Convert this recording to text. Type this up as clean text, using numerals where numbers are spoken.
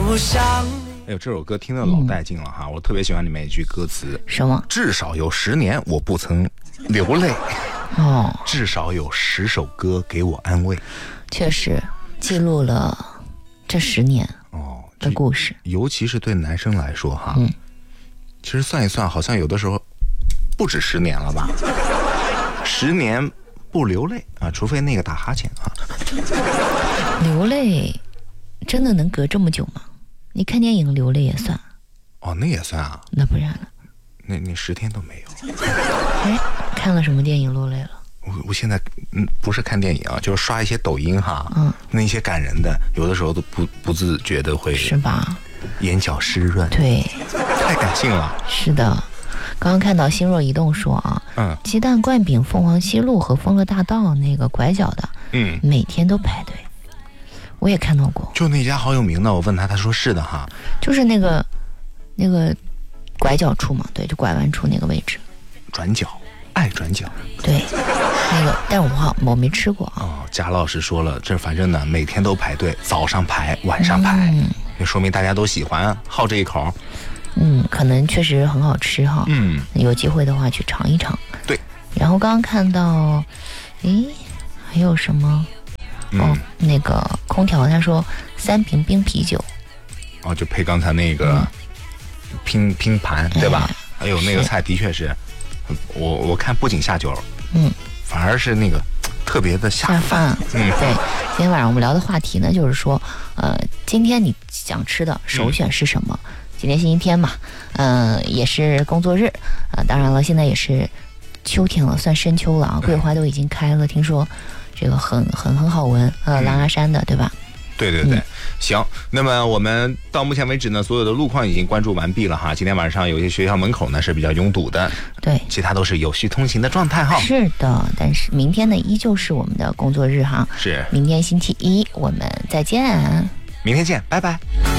不想哎呦，这首歌听得老带劲了哈！我特别喜欢里面一句歌词， 什么？ 至少有10年我不曾流泪， 哦， 至少有10首歌给我安慰。 确实记录了这10年的故事， 尤其是对男生来说哈，其实算一算，好像有的时候不止10年了吧？10年不流泪啊，除非那个打哈欠啊。 流泪真的能隔这么久吗？你看电影流泪也算？ 哦，那也算啊？ 那不然了？ 那10天都没有。 哎，看了什么电影落泪了？ 我现在不是看电影啊，就是刷一些抖音哈，那些感人的，有的时候都不自觉的会是吧？ 眼角湿润， 对， 太感性了。 是的，刚刚看到心若移动说啊，鸡蛋灌饼凤凰西路和丰乐大道那个拐角的，每天都排队，我也看到过。 就那家好有名的，我问他说是的哈， 就是那个拐角处嘛，对，就拐弯处那个位置， 转角。爱转角， 对，那个，但是我没吃过啊。 哦，贾老师说了，这反正呢每天都排队，早上排，晚上排，也说明大家都喜欢好这一口。 可能确实很好吃哈。有机会的话去尝一尝。 对。 然后刚刚看到，还有什么？那个空调他说3瓶冰啤酒。 哦，就配刚才那个拼盘，对吧？还有那个菜的确是。我看不仅下酒，反而是那个特别的下饭。 对，今天晚上我们聊的话题呢，就是说，今天你想吃的首选是什么？今天星期天嘛，也是工作日当然了，现在也是秋天了，算深秋了啊，桂花都已经开了，听说这个很好闻，狼牙山的，对吧？ 对，行。那么我们到目前为止呢，所有的路况已经关注完毕了哈。今天晚上有些学校门口呢是比较拥堵的， 对， 其他都是有序通行的状态哈。 是的，但是明天呢依旧是我们的工作日哈。 是， 明天星期一我们再见。 明天见，拜拜。